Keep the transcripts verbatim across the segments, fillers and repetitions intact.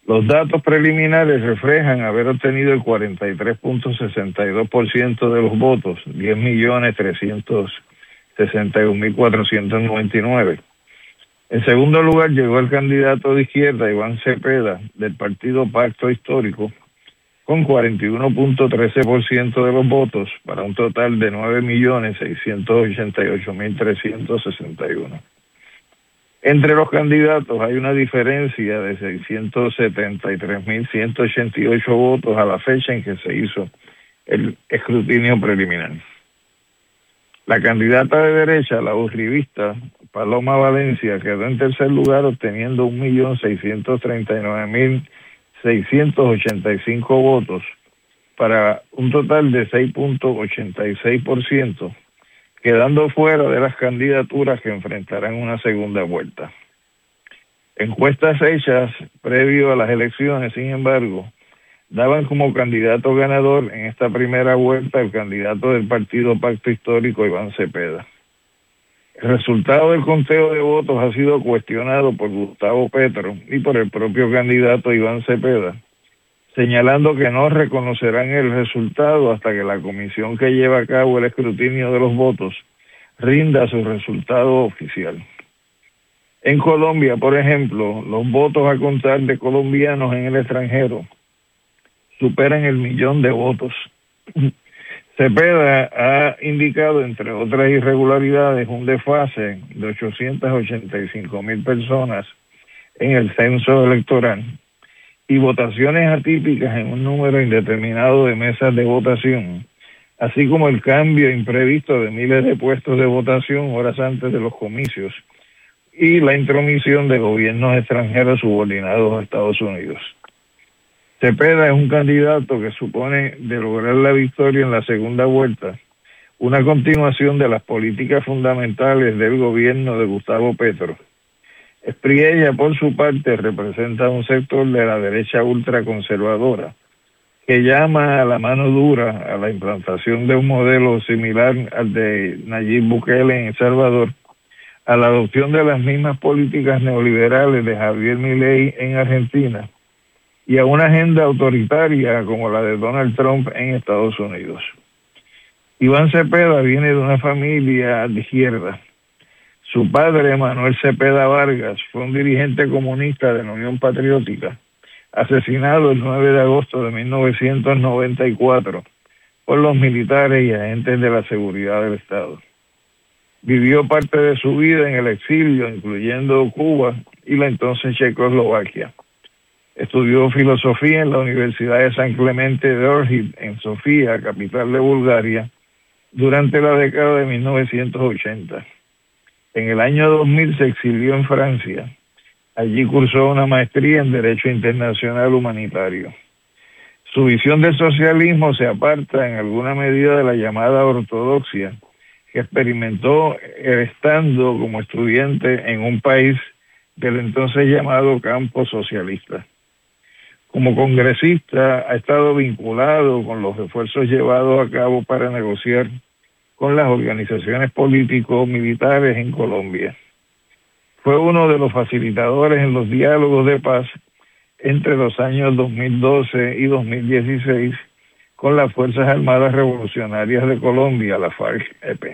Los datos preliminares reflejan haber obtenido el cuarenta y tres punto sesenta y dos por ciento de los votos, diez millones trescientos sesenta y un mil cuatrocientos noventa y nueve. En segundo lugar llegó el candidato de izquierda, Iván Cepeda, del partido Pacto Histórico, con cuarenta y uno punto trece por ciento de los votos, para un total de nueve millones seiscientos ochenta y ocho mil trescientos sesenta y uno. Entre los candidatos hay una diferencia de seiscientos setenta y tres mil ciento ochenta y ocho votos a la fecha en que se hizo el escrutinio preliminar. La candidata de derecha, la urribista Paloma Valencia, quedó en tercer lugar obteniendo un millón seiscientos treinta y nueve mil seiscientos ochenta y cinco votos para un total de seis punto ochenta y seis por ciento, quedando fuera de las candidaturas que enfrentarán una segunda vuelta. Encuestas hechas previo a las elecciones, sin embargo, daban como candidato ganador en esta primera vuelta el candidato del partido Pacto Histórico, Iván Cepeda. El resultado del conteo de votos ha sido cuestionado por Gustavo Petro y por el propio candidato Iván Cepeda, señalando que no reconocerán el resultado hasta que la comisión que lleva a cabo el escrutinio de los votos rinda su resultado oficial. En Colombia, por ejemplo, los votos a contar de colombianos en el extranjero superan el millón de votos. Cepeda ha indicado, entre otras irregularidades, un desfase de ochocientas ochenta y cinco mil personas en el censo electoral y votaciones atípicas en un número indeterminado de mesas de votación, así como el cambio imprevisto de miles de puestos de votación horas antes de los comicios y la intromisión de gobiernos extranjeros subordinados a Estados Unidos. Cepeda es un candidato que supone de lograr la victoria en la segunda vuelta, una continuación de las políticas fundamentales del gobierno de Gustavo Petro. Espriella, por su parte, representa un sector de la derecha ultraconservadora que llama a la mano dura a la implantación de un modelo similar al de Nayib Bukele en El Salvador, a la adopción de las mismas políticas neoliberales de Javier Milei en Argentina y a una agenda autoritaria como la de Donald Trump en Estados Unidos. Iván Cepeda viene de una familia de izquierda. Su padre, Manuel Cepeda Vargas, fue un dirigente comunista de la Unión Patriótica, asesinado el nueve de agosto de mil novecientos noventa y cuatro por los militares y agentes de la seguridad del Estado. Vivió parte de su vida en el exilio, incluyendo Cuba y la entonces Checoslovaquia. Estudió filosofía en la Universidad de San Clemente de Ohrid, en Sofía, capital de Bulgaria, durante la década de mil novecientos ochenta. En el año dos mil se exilió en Francia. Allí cursó una maestría en Derecho Internacional Humanitario. Su visión del socialismo se aparta en alguna medida de la llamada ortodoxia que experimentó estando como estudiante en un país del entonces llamado campo socialista. Como congresista ha estado vinculado con los esfuerzos llevados a cabo para negociar con las organizaciones político-militares en Colombia. Fue uno de los facilitadores en los diálogos de paz entre los años dos mil doce y dos mil dieciséis con las Fuerzas Armadas Revolucionarias de Colombia, la FARC-E P.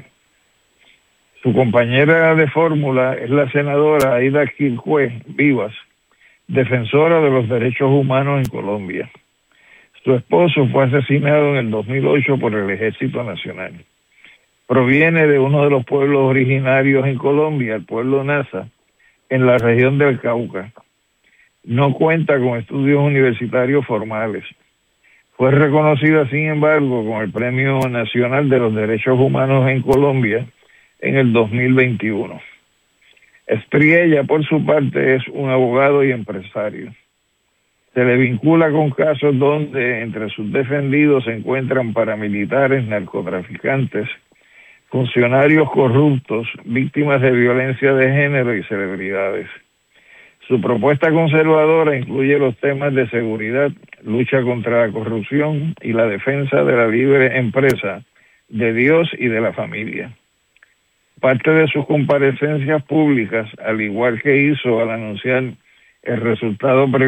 Su compañera de fórmula es la senadora Aida Quilcue Vivas, defensora de los derechos humanos en Colombia. Su esposo fue asesinado en el dos mil ocho por el Ejército Nacional. Proviene de uno de los pueblos originarios en Colombia, el pueblo Nasa, en la región del Cauca. No cuenta con estudios universitarios formales. Fue reconocida, sin embargo, con el Premio Nacional de los Derechos Humanos en Colombia en el dos mil veintiuno. Espriella, por su parte, es un abogado y empresario. Se le vincula con casos donde entre sus defendidos se encuentran paramilitares, narcotraficantes, funcionarios corruptos, víctimas de violencia de género y celebridades. Su propuesta conservadora incluye los temas de seguridad, lucha contra la corrupción y la defensa de la libre empresa, de Dios y de la familia. Parte de sus comparecencias públicas, al igual que hizo al anunciar el resultado